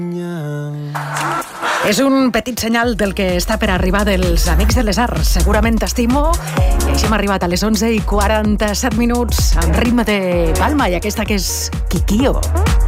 És un petit senyal del que està per arribar dels Amics de les Arts. Segurament t'estimo. I així hem arribat a les 11:47 amb ritme de Palma i aquesta que és Kikio.